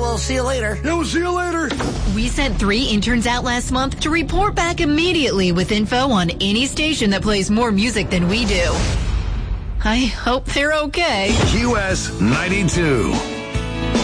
we'll see you later. Yeah, we'll see you later. We sent 3 interns out last month to report back immediately with info on any station that plays more music than we do. I hope they're okay. QS 92.